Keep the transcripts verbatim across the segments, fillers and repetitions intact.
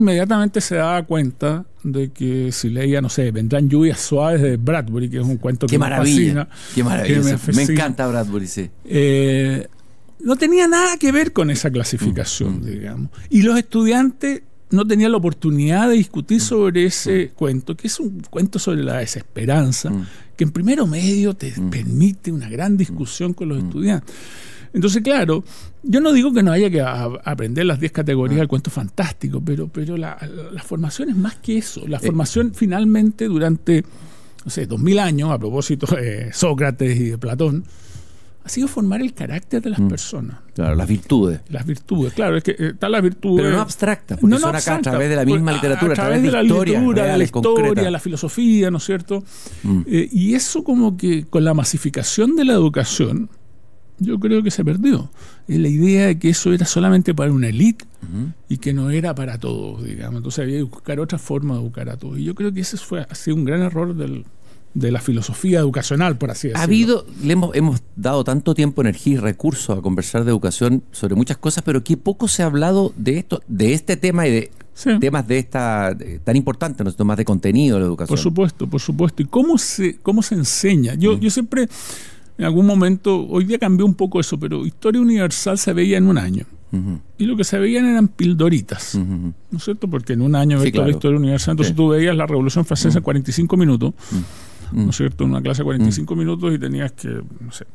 inmediatamente se daba cuenta de que si leía, no sé, Vendrán lluvias suaves de Bradbury, que es un cuento que qué me maravilla, fascina. Qué maravilla. Me, Me, fascina. me encanta Bradbury, sí. Eh, no tenía nada que ver con esa clasificación, mm. digamos. Y los estudiantes no tenían la oportunidad de discutir mm. sobre ese mm. cuento, que es un cuento sobre la desesperanza, mm. que en primero medio te mm. permite una gran discusión con los mm. estudiantes. Entonces, claro, yo no digo que no haya que a, aprender las diez categorías del cuento fantástico, pero, pero la, la, la formación es más que eso. La formación eh. finalmente durante, no sé, dos mil años, a propósito de Sócrates y de Platón, ha sido formar el carácter de las mm. personas. Claro, las virtudes. Las virtudes, claro, es que están las virtudes. Pero no abstractas, porque no, no son abstractas, acá a través de la misma literatura, a, a través de la historias literatura, reales, de la historia, concretas. la filosofía, ¿no es cierto? Mm. Eh, y eso como que con la masificación de la educación, yo creo que se perdió. Es la idea de que eso era solamente para una élite uh-huh. y que no era para todos, digamos. Entonces había que buscar otra forma de educar a todos. Y yo creo que ese fue, ha sido un gran error del, de la filosofía educacional, por así decirlo. Ha habido, le hemos, hemos dado tanto tiempo, energía y recursos a conversar de educación sobre muchas cosas, pero que poco se ha hablado de esto, de este tema y de sí. temas de esta de, tan importantes, ¿no? Temas de contenido de la educación. Por supuesto, por supuesto. ¿Y cómo se, cómo se enseña? Yo, uh-huh. yo siempre... En algún momento, hoy día cambió un poco eso, pero Historia Universal se veía en un año. Uh-huh. Y lo que se veían eran pildoritas, uh-huh. ¿no es cierto? Porque en un año sí, ves claro. toda la Historia Universal, entonces sí. tú veías la Revolución Francesa uh-huh. en cuarenta y cinco minutos, uh-huh. ¿no es cierto? En una clase de cuarenta y cinco uh-huh. minutos y tenías que, no sé,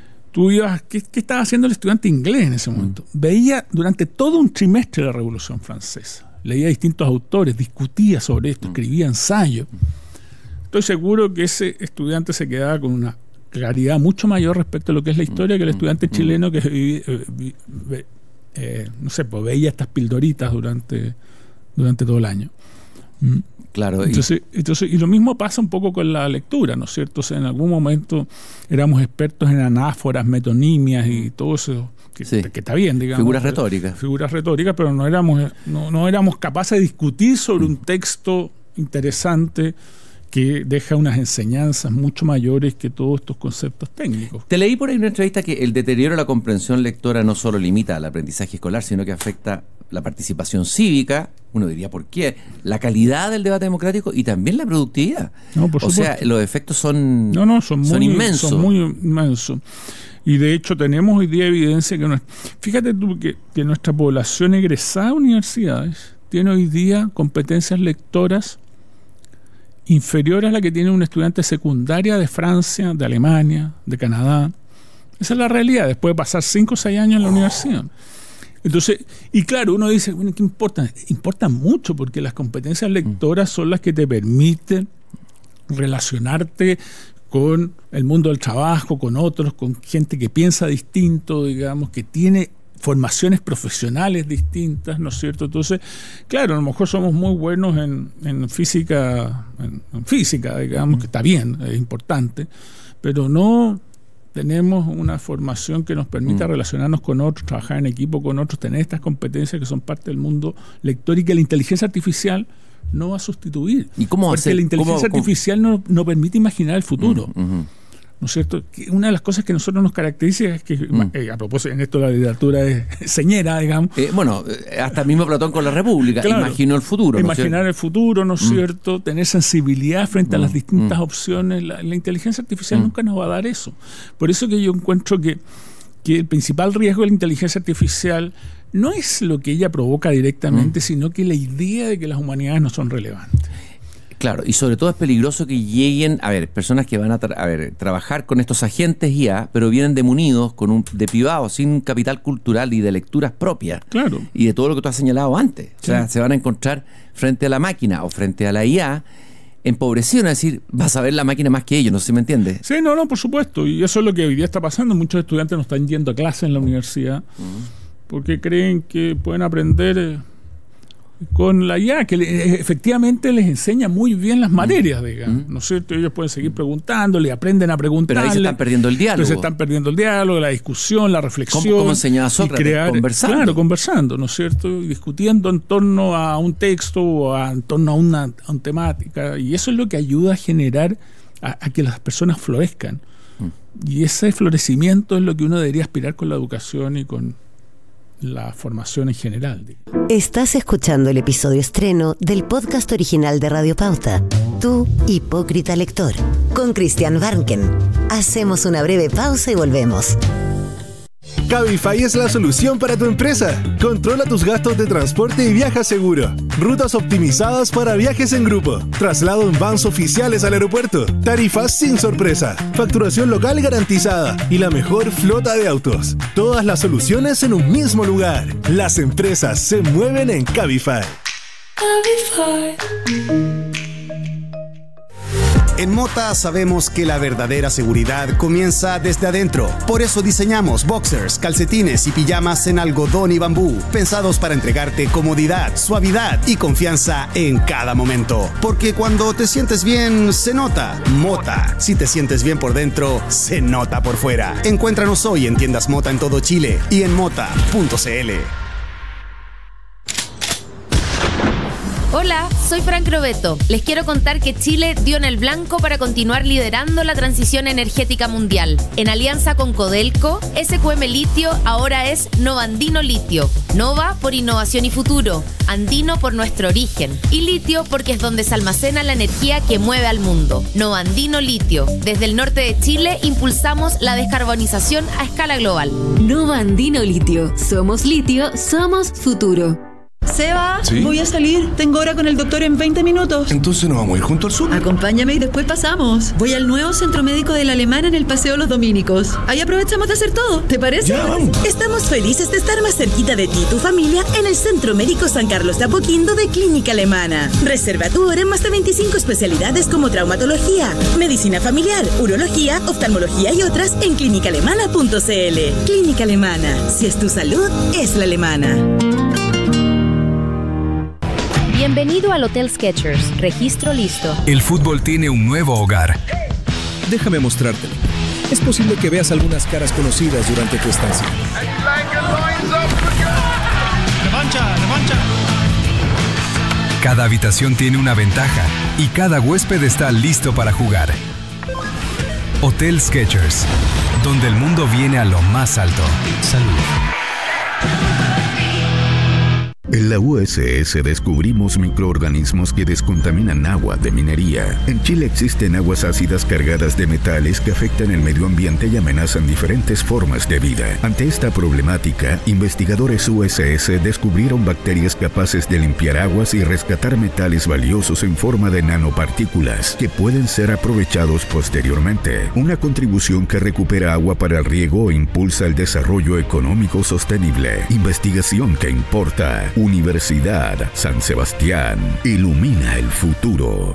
tú ibas, ¿qué, qué estaba haciendo el estudiante inglés en ese momento? Uh-huh. Veía durante todo un trimestre la Revolución Francesa, leía distintos autores, discutía sobre esto, uh-huh. escribía ensayos. Uh-huh. Estoy seguro que ese estudiante se quedaba con una claridad mucho mayor respecto a lo que es la historia que el estudiante chileno que eh, eh, eh, no sé, pues veía estas pildoritas durante durante todo el año. ¿Mm? Claro. Entonces, y... entonces, y lo mismo pasa un poco con la lectura, ¿no es cierto? O sea, en algún momento éramos expertos en anáforas, metonimias y todo eso, que, sí. que está bien, digamos. Figuras retóricas. Figuras retóricas, pero no éramos, no, no éramos capaces de discutir sobre mm. un texto interesante que deja unas enseñanzas mucho mayores que todos estos conceptos técnicos. Te leí por ahí una entrevista que el deterioro de la comprensión lectora no solo limita al aprendizaje escolar, sino que afecta la participación cívica, uno diría por qué, la calidad del debate democrático y también la productividad. No, por o supuesto. sea, los efectos son, no, no, son, son muy, inmensos. Son muy inmensos. Y de hecho tenemos hoy día evidencia que... No, fíjate tú que, que nuestra población egresada a universidades tiene hoy día competencias lectoras inferior a la que tiene un estudiante secundaria de Francia, de Alemania, de Canadá. Esa es la realidad, después de pasar cinco o seis años en la oh. universidad. Entonces, y claro, uno dice, bueno, ¿qué importa? Importa mucho, porque las competencias lectoras son las que te permiten relacionarte con el mundo del trabajo, con otros, con gente que piensa distinto, digamos, que tiene formaciones profesionales distintas, ¿no es cierto? Entonces, claro, a lo mejor somos muy buenos en, en física, en, en física, digamos, que está bien, es importante, pero no tenemos una formación que nos permita mm. relacionarnos con otros, trabajar en equipo con otros, tener estas competencias que son parte del mundo lector y que la inteligencia artificial no va a sustituir. ¿Y cómo Porque hacer, la inteligencia cómo, artificial cómo? No, no permite imaginar el futuro. Mm, mm. ¿No es cierto? Que una de las cosas que a nosotros nos caracteriza es que, mm. eh, a propósito, en esto la literatura es señera, digamos. Eh, bueno, hasta el mismo Platón con la República, claro, imaginó el futuro. Imaginar ¿no el futuro, ¿no es mm. cierto? Tener sensibilidad frente mm. a las distintas mm. opciones. La, la inteligencia artificial mm. nunca nos va a dar eso. Por eso que yo encuentro que, que el principal riesgo de la inteligencia artificial no es lo que ella provoca directamente, mm. sino que la idea de que las humanidades no son relevantes. Claro, y sobre todo es peligroso que lleguen, a ver, personas que van a, tra- a ver, trabajar con estos agentes I A, pero vienen de munidos, con un, de privados, sin capital cultural y de lecturas propias. Claro. Y de todo lo que tú has señalado antes. Sí. O sea, se van a encontrar frente a la máquina o frente a la I A empobrecidos, es decir, vas a ver la máquina más que ellos, no sé si me entiendes. Sí, no, no, por supuesto. Y eso es lo que hoy día está pasando. Muchos estudiantes no están yendo a clase en la universidad uh-huh. porque creen que pueden aprender... Eh, con la I A, que le, efectivamente les enseña muy bien las materias, digamos, ¿no es cierto? Ellos pueden seguir preguntándole, aprenden a preguntarle. Pero ahí se están perdiendo el diálogo. Se están perdiendo el diálogo, la discusión, la reflexión. ¿Cómo, cómo enseñaba Sócrates? Crear, conversando. Claro, conversando, ¿no es cierto? Y discutiendo en torno a un texto o a, en torno a una, a una temática. Y eso es lo que ayuda a generar, a, a que las personas florezcan. Mm. Y ese florecimiento es lo que uno debería aspirar con la educación y con... la formación en general. Estás escuchando el episodio estreno del podcast original de Radio Pauta, Tu Hipócrita Lector, con Christian Warnken. Hacemos una breve pausa y volvemos. Cabify es la solución para tu empresa. Controla tus gastos de transporte y viaja seguro. Rutas optimizadas para viajes en grupo. Traslado en vans oficiales al aeropuerto. Tarifas sin sorpresa. Facturación local garantizada. Y la mejor flota de autos. Todas las soluciones en un mismo lugar. Las empresas se mueven en Cabify. Cabify. En Mota sabemos que la verdadera seguridad comienza desde adentro. Por eso diseñamos boxers, calcetines y pijamas en algodón y bambú, pensados para entregarte comodidad, suavidad y confianza en cada momento. Porque cuando te sientes bien, se nota. Mota. Si te sientes bien por dentro, se nota por fuera. Encuéntranos hoy en tiendas Mota en todo Chile y en mota punto c l. Hola, soy Frank Robeto. Les quiero contar que Chile dio en el blanco para continuar liderando la transición energética mundial. En alianza con Codelco, S Q M Litio ahora es Nova Andino Litio. Nova por innovación y futuro, Andino por nuestro origen y Litio porque es donde se almacena la energía que mueve al mundo. Nova Andino Litio. Desde el norte de Chile impulsamos la descarbonización a escala global. Nova Andino Litio. Somos litio, somos futuro. Seba, ¿Sí? Voy a salir. Tengo hora con el doctor en veinte minutos. Entonces nos vamos a ir junto al sur. Acompáñame y después pasamos. Voy al nuevo centro médico de la Alemana en el Paseo Los Dominicos. Ahí aprovechamos de hacer todo. ¿Te parece? Ya, vamos. Estamos felices de estar más cerquita de ti y tu familia en el Centro Médico San Carlos de Apoquindo de Clínica Alemana. Reserva tu hora en más de veinticinco especialidades como traumatología, medicina familiar, urología, oftalmología y otras en clínica alemana punto c l. Clínica Alemana. Si es tu salud, es la alemana. Bienvenido al Hotel Skechers. Registro listo. El fútbol tiene un nuevo hogar. Déjame mostrártelo. Es posible que veas algunas caras conocidas durante tu estancia. ¡Revancha, revancha! Cada habitación tiene una ventaja y cada huésped está listo para jugar. Hotel Skechers, donde el mundo viene a lo más alto. Salud. En la U S S descubrimos microorganismos que descontaminan agua de minería. En Chile existen aguas ácidas cargadas de metales que afectan el medio ambiente y amenazan diferentes formas de vida. Ante esta problemática, investigadores U S S descubrieron bacterias capaces de limpiar aguas y rescatar metales valiosos en forma de nanopartículas que pueden ser aprovechados posteriormente. Una contribución que recupera agua para el riego e impulsa el desarrollo económico sostenible. Investigación que importa. Universidad San Sebastián. Ilumina el futuro.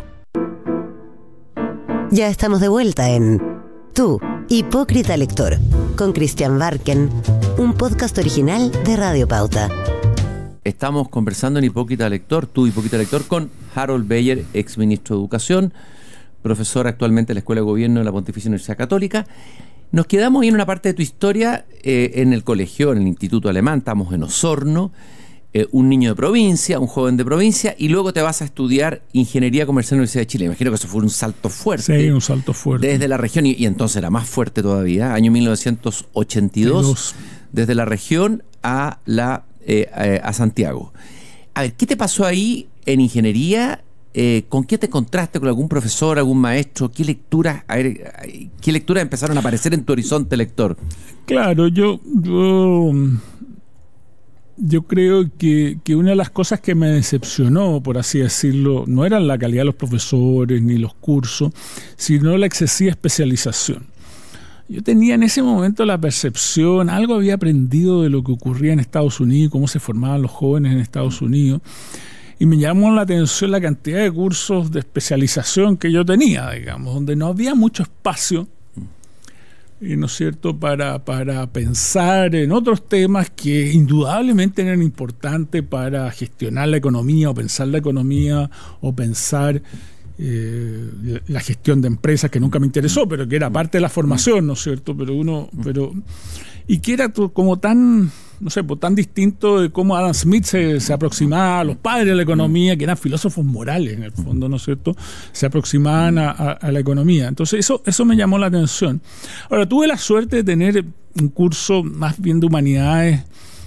Ya estamos de vuelta en Tu Hipócrita Lector, con Christian Warnken, un podcast original de Radio Pauta. Estamos conversando en Hipócrita Lector, Tu Hipócrita Lector, con Harold Beyer, ex ministro de Educación, profesor actualmente en la Escuela de Gobierno de la Pontificia Universidad Católica. Nos quedamos ahí en una parte de tu historia, eh, en el colegio, en el Instituto Alemán, estamos en Osorno. Eh, un niño de provincia, un joven de provincia, y luego te vas a estudiar Ingeniería Comercial en la Universidad de Chile. Imagino que eso fue un salto fuerte. Sí, un salto fuerte. Desde la región, y, y entonces era más fuerte todavía, año mil novecientos ochenta y dos, Dos. Desde la región a, la, eh, eh, a Santiago. A ver, ¿qué te pasó ahí en Ingeniería? Eh, ¿Con qué te encontraste? ¿Con algún profesor, algún maestro? ¿Qué lecturas, a ver, qué lecturas empezaron a aparecer en tu horizonte lector? Claro, yo... yo... Yo creo que, que una de las cosas que me decepcionó, por así decirlo, no era la calidad de los profesores ni los cursos, sino la excesiva especialización. Yo tenía en ese momento la percepción, algo había aprendido de lo que ocurría en Estados Unidos, cómo se formaban los jóvenes en Estados Unidos, y me llamó la atención la cantidad de cursos de especialización que yo tenía, digamos, donde no había mucho espacio, ¿no es cierto?, para, para pensar en otros temas que indudablemente eran importantes para gestionar la economía, o pensar la economía, o pensar eh, la gestión de empresas, que nunca me interesó, pero que era parte de la formación, ¿no es cierto? Pero uno, pero y que era como tan, no sé, pues tan distinto de cómo Adam Smith se, se aproximaba a los padres de la economía, que eran filósofos morales en el fondo, ¿no es cierto? Se aproximaban a, a, a la economía. Entonces eso, eso me llamó la atención. Ahora, tuve la suerte de tener un curso más bien de humanidades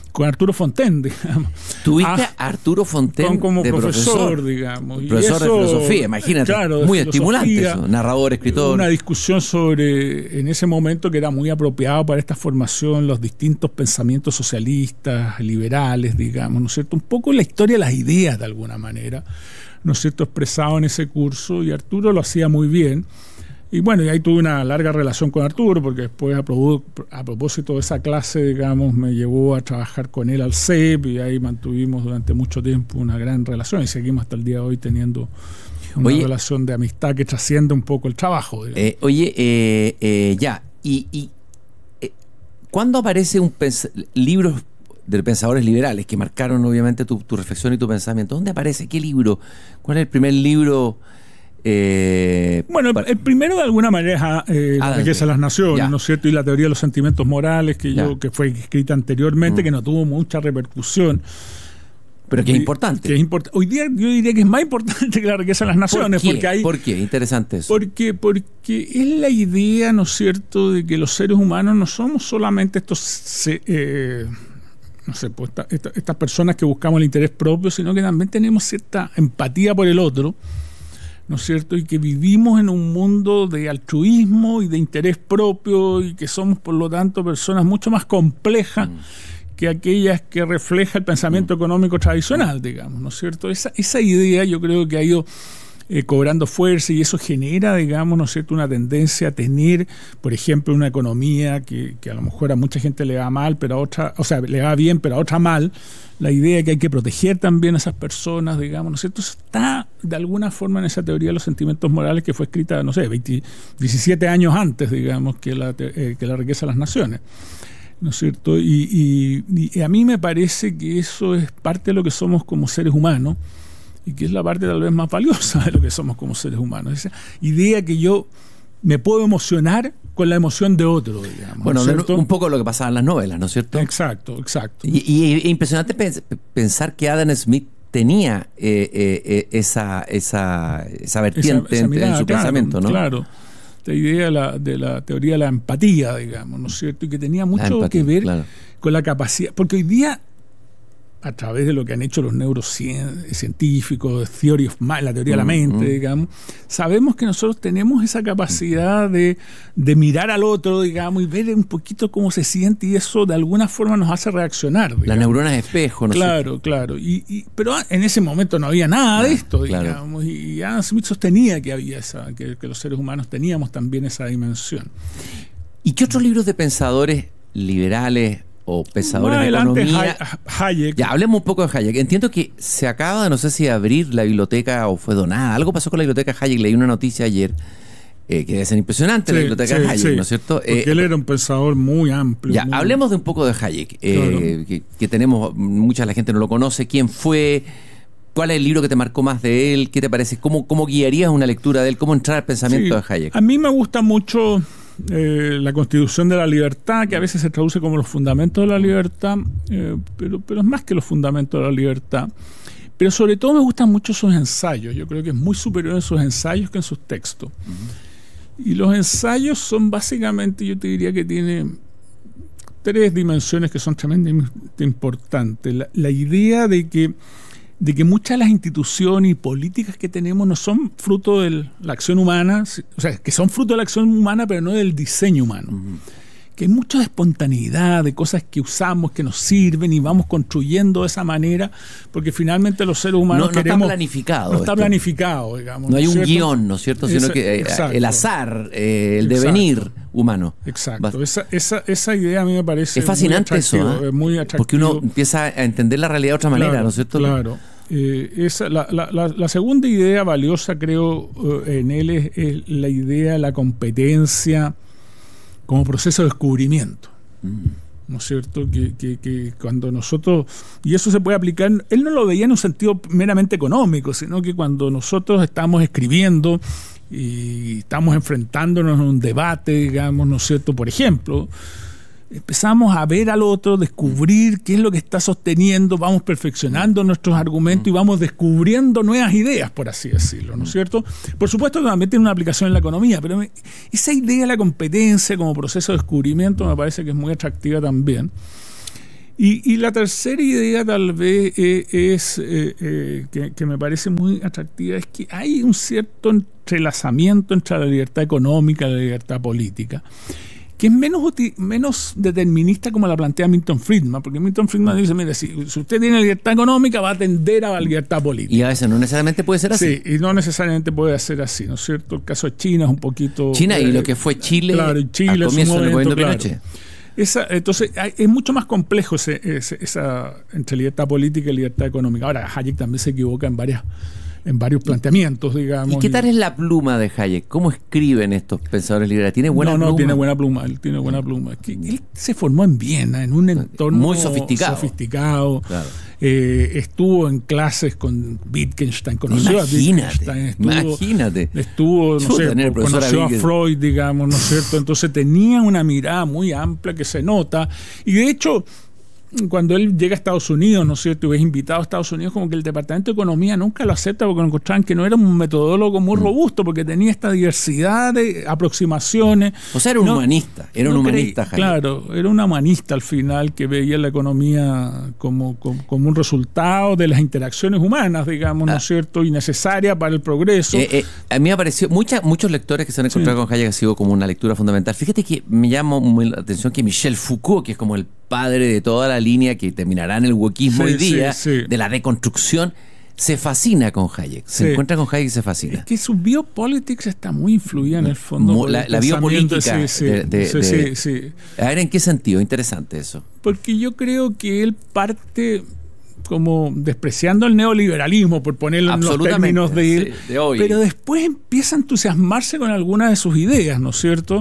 con Arturo Fontaine, digamos. ¿Tuviste ah, a Arturo Fontaine con, como de profesor, profesor, digamos? Y profesor eso, de filosofía, imagínate. Claro, muy estimulante eso, narrador, escritor. Una discusión sobre, en ese momento, que era muy apropiado para esta formación, los distintos pensamientos socialistas, liberales, digamos, ¿no es cierto? Un poco la historia de las ideas, de alguna manera, ¿no es cierto?, expresado en ese curso, y Arturo lo hacía muy bien. Y bueno, y ahí tuve una larga relación con Arturo, porque después, a, pro, a propósito de esa clase, digamos, me llevó a trabajar con él al C E P, y ahí mantuvimos durante mucho tiempo una gran relación, y seguimos hasta el día de hoy teniendo una oye, relación de amistad que trasciende un poco el trabajo. Eh, oye, eh, eh, ya, y, y eh, ¿cuándo aparece un pens- libros de pensadores liberales que marcaron obviamente tu, tu reflexión y tu pensamiento? ¿Dónde aparece? ¿Qué libro? ¿Cuál es el primer libro? Eh, bueno, el, el primero de alguna manera es eh, La riqueza de las naciones, ya. ¿no es cierto? Y la teoría de los sentimientos morales, que ya. yo que fue escrita anteriormente, mm. que no tuvo mucha repercusión. Pero que es importante. Que es import- Hoy día yo diría que es más importante que La riqueza de las naciones. ¿Por qué? Porque hay, ¿Por qué? Interesante eso. Porque, porque es la idea, ¿no es cierto?, de que los seres humanos no somos solamente estos... Eh, no sé, pues esta, esta, estas personas que buscamos el interés propio, sino que también tenemos cierta empatía por el otro, ¿no es cierto? Y que vivimos en un mundo de altruismo y de interés propio, y que somos, por lo tanto, personas mucho más complejas mm. que aquellas que refleja el pensamiento mm. económico tradicional, digamos, ¿no es cierto? Esa, esa idea yo creo que ha ido eh, cobrando fuerza, y eso genera, digamos, ¿no es cierto?, una tendencia a tener, por ejemplo, una economía que, que a lo mejor a mucha gente le va mal, pero a otra, o sea, le va bien, pero a otra mal. La idea que hay que proteger también a esas personas, digamos, ¿no es cierto? Eso está de alguna forma en esa teoría de los sentimientos morales, que fue escrita, no sé, veinte, diecisiete años antes, digamos, que la, eh, que la riqueza de las naciones, ¿no es cierto? Y, y, y a mí me parece que eso es parte de lo que somos como seres humanos, y que es la parte tal vez más valiosa de lo que somos como seres humanos. Esa idea que yo me puedo emocionar con la emoción de otro, digamos. Bueno, ¿no un poco lo que pasaba en las novelas, ¿no es cierto? Exacto, exacto. Y, y es impresionante pens- pensar que Adam Smith tenía eh, eh, esa, esa, esa vertiente esa, esa en, mirada, en su claro, pensamiento, ¿no? Claro. La idea de la, de la teoría de la empatía, digamos, ¿no es cierto? Y que tenía mucho empatía, que ver claro. con la capacidad. Porque hoy día, a través de lo que han hecho los neurocientíficos, theory of mind, la teoría mm, de la mente, mm. digamos, sabemos que nosotros tenemos esa capacidad de, de mirar al otro, digamos, y ver un poquito cómo se siente, y eso de alguna forma nos hace reaccionar. Digamos. Las neuronas de espejo, ¿no? Claro, sé. claro. Y, y, pero en ese momento no había nada de esto, claro. digamos, y Adam Smith sostenía que había esa, que, que los seres humanos teníamos también esa dimensión. ¿Y qué otros libros de pensadores liberales o pensadores de economía? Hayek. Ya, hablemos un poco de Hayek. Entiendo que se acaba de, no sé si abrir la biblioteca o fue donada. Algo pasó con la biblioteca Hayek. Leí una noticia ayer eh, que debe ser impresionante, sí, la biblioteca sí, Hayek, sí. ¿no es cierto? Porque eh, él era un pensador muy amplio. Ya, muy... hablemos de un poco de Hayek. Eh, claro. que, que tenemos, mucha la gente no lo conoce. ¿Quién fue? ¿Cuál es el libro que te marcó más de él? ¿Qué te parece? ¿Cómo, cómo guiarías una lectura de él? ¿Cómo entrar al pensamiento sí, de Hayek? A mí me gusta mucho eh, la Constitución de la Libertad, que a veces se traduce como los fundamentos de la libertad, eh, pero, pero es más que los fundamentos de la libertad. Pero sobre todo me gustan mucho sus ensayos. Yo creo que es muy superior en sus ensayos que en sus textos. Uh-huh. Y los ensayos son básicamente, yo te diría que tiene tres dimensiones que son tremendamente importantes. La, la idea de que de que muchas de las instituciones y políticas que tenemos no son fruto de la acción humana, o sea, que son fruto de la acción humana, pero no del diseño humano. Uh-huh. Que hay mucha espontaneidad, de cosas que usamos, que nos sirven, y vamos construyendo de esa manera, porque finalmente los seres humanos no, no queremos... está planificado. No está esto. planificado, digamos. No hay un ¿cierto? guión, ¿no es cierto? Sino Esa, que exacto. el azar, eh, el exacto. devenir humano. Exacto. Esa, esa, esa idea a mí me parece Es fascinante muy eso, ¿eh? muy atractivo. Porque uno empieza a entender la realidad de otra manera, claro, ¿no es cierto? Claro. Eh, esa, la, la, la, la segunda idea valiosa, creo, eh, en él es, es la idea de la competencia como proceso de descubrimiento. Mm. ¿No es cierto? Que, que, que cuando nosotros, y eso se puede aplicar, él no lo veía en un sentido meramente económico, sino que cuando nosotros estamos escribiendo y estamos enfrentándonos a un debate, digamos, ¿no es cierto? Por ejemplo, empezamos a ver al otro, descubrir qué es lo que está sosteniendo, vamos perfeccionando nuestros argumentos y vamos descubriendo nuevas ideas, por así decirlo, ¿no es cierto? Por supuesto que también tiene una aplicación en la economía, pero me, esa idea de la competencia como proceso de descubrimiento me parece que es muy atractiva también. Y, y la tercera idea tal vez eh, es, eh, eh, que, que me parece muy atractiva, es que hay un cierto entrelazamiento entre la libertad económica y la libertad política, que es menos, uti- menos determinista como la plantea Milton Friedman, porque Milton Friedman dice, mire, si, si usted tiene libertad económica va a tender a la libertad política. Y a veces no necesariamente puede ser así. Sí, y no necesariamente puede ser así, ¿no es cierto? El caso de China es un poquito... China eh, y lo que fue Chile, claro, y Chile al comienzo momento, del gobierno claro. Pinochet. Esa, entonces hay, es mucho más complejo ese, ese, esa entre libertad política y libertad económica. Ahora, Hayek también se equivoca en varias en varios planteamientos, digamos. ¿Y qué tal y, es la pluma de Hayek? ¿Cómo escriben estos pensadores liberales? ¿Tiene buena no, pluma? No, tiene buena pluma. Él tiene buena pluma. Que él se formó en Viena, en un entorno muy sofisticado. sofisticado. Claro. Eh, estuvo en clases con Wittgenstein, conoció imagínate, a Wittgenstein. Estuvo, imagínate. Estuvo, no Chuta, sé, conoció a Freud, digamos, ¿no es cierto? Entonces tenía una mirada muy amplia que se nota. Y de hecho, cuando él llega a Estados Unidos, ¿no es cierto?, y es invitado a Estados Unidos, como que el Departamento de Economía nunca lo acepta porque encontraban que no era un metodólogo muy robusto, porque tenía esta diversidad de aproximaciones. O sea, era un no, humanista, era no un humanista. Creí, claro, era un humanista al final que veía la economía como, como, como un resultado de las interacciones humanas, digamos, ¿no es cierto?, y necesaria para el progreso. Eh, eh, a mí me ha parecido, mucha, muchos lectores que se han encontrado sí. con Hayek ha sido como una lectura fundamental. Fíjate que me llama muy la atención que Michel Foucault, que es como el padre de toda la línea que terminará en el wokismo sí, hoy día, sí, sí. de la deconstrucción, se fascina con Hayek. Se sí. encuentra con Hayek y se fascina. Es que su biopolitics está muy influida en el fondo. Mo, la, la biopolítica. Sí, de, de, sí, de, sí, sí. A ver, ¿en qué sentido? Interesante eso. Porque yo creo que él parte como despreciando el neoliberalismo, por ponerlo en los términos de él, sí, de hoy. Pero después empieza a entusiasmarse con algunas de sus ideas, ¿no es cierto?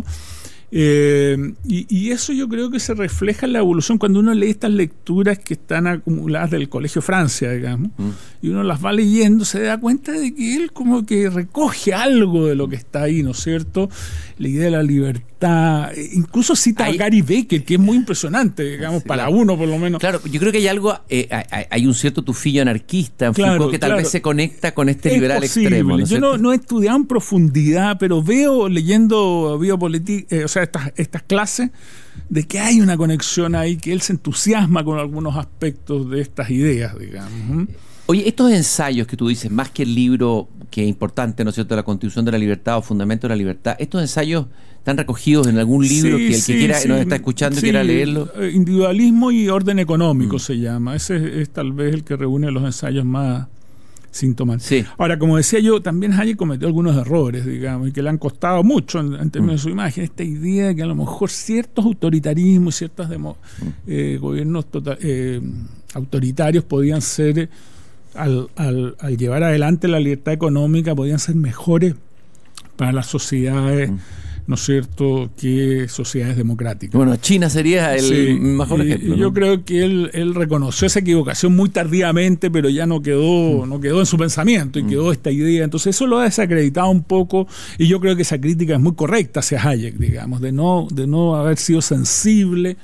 Eh, y, y eso yo creo que se refleja en la evolución cuando uno lee estas lecturas que están acumuladas del Colegio Francia, digamos, mm. y uno las va leyendo, se da cuenta de que él como que recoge algo de lo que está ahí, ¿no es cierto? La idea de la libertad, incluso cita hay, a Gary Becker, que es muy impresionante, digamos, sí, para claro. uno por lo menos. Claro, yo creo que hay algo, eh, hay, hay un cierto tufillo anarquista en claro, Foucault que tal claro. vez se conecta con este es liberal posible. extremo. ¿no yo no, no he estudiado en profundidad, pero veo leyendo biopolítica, eh, o sea, estas, estas clases, de que hay una conexión ahí, que él se entusiasma con algunos aspectos de estas ideas, digamos. Oye, estos ensayos que tú dices, más que el libro que es importante, ¿no es cierto?, la Constitución de la Libertad o Fundamento de la Libertad, ¿estos ensayos están recogidos en algún libro sí, que el sí, que quiera sí, nos está escuchando sí, y quiera leerlo? Individualismo y orden económico mm. se llama. Ese es, es tal vez el que reúne los ensayos más sintomáticos. Sí. Ahora, como decía yo, también Hayek cometió algunos errores, digamos, y que le han costado mucho en, en términos mm. de su imagen. Esta idea de que a lo mejor ciertos autoritarismos, ciertos demo, mm. eh, gobiernos total, eh, autoritarios podían ser... Al, al, al llevar adelante la libertad económica podían ser mejores para las sociedades, mm. ¿no es cierto?, que sociedades democráticas. Bueno, China sería el sí, mejor y, ejemplo. Y ¿no? Yo creo que él, él reconoció esa equivocación muy tardíamente, pero ya no quedó, mm. no quedó en su pensamiento y mm. quedó esta idea. Entonces eso lo ha desacreditado un poco y yo creo que esa crítica es muy correcta hacia Hayek, digamos, de no, de no haber sido sensible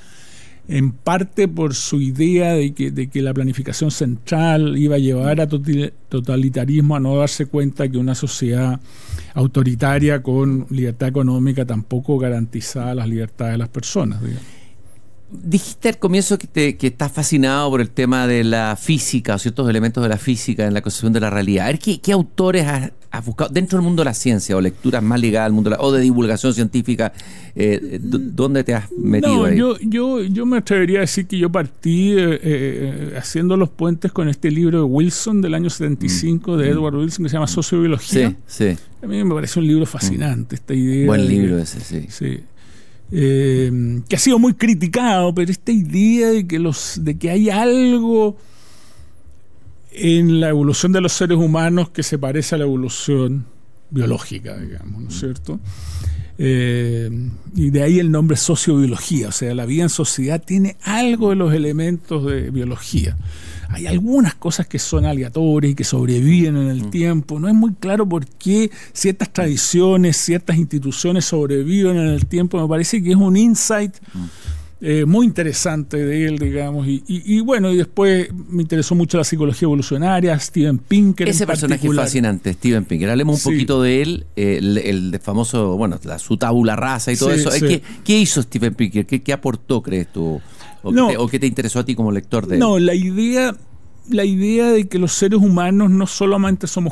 en parte por su idea de que, de que la planificación central iba a llevar a totalitarismo, a no darse cuenta que una sociedad autoritaria con libertad económica tampoco garantizaba las libertades de las personas, digamos. Dijiste al comienzo que, te, que estás fascinado por el tema de la física, o ciertos elementos de la física en la concepción de la realidad. A ver, ¿qué, qué autores has, has buscado dentro del mundo de la ciencia o lecturas más ligadas al mundo de la, o de divulgación científica? Eh, ¿Dónde te has metido no, ahí? Yo, yo, yo me atrevería a decir que yo partí eh, eh, haciendo los puentes con este libro de Wilson del año setenta y cinco, mm. de Edward Wilson, que se llama Sociobiología. Sí, sí. A mí me parece un libro fascinante, mm. esta idea. Buen libro de, ese, sí. Sí. Eh, que ha sido muy criticado, pero esta idea de que los de que hay algo en la evolución de los seres humanos que se parece a la evolución biológica, digamos, ¿no es cierto? Eh, y de ahí el nombre sociobiología, o sea, la vida en sociedad tiene algo de los elementos de biología. Hay algunas cosas que son aleatorias y que sobreviven en el mm. tiempo. No es muy claro por qué ciertas tradiciones, ciertas instituciones sobreviven en el tiempo. Me parece que es un insight mm. eh, muy interesante de él, digamos. Y, y, y bueno, y después me interesó mucho la psicología evolucionaria, Steven Pinker. Ese personaje particular. fascinante, Steven Pinker. Hablemos un sí. poquito de él, eh, el, el de famoso, bueno, la, su tabula rasa y todo sí, eso. Sí. ¿Qué, ¿Qué hizo Steven Pinker? ¿Qué, ¿Qué aportó, crees tú? ¿O, no, qué te, ¿O qué te interesó a ti como lector de No, la idea, la idea de que los seres humanos no solamente somos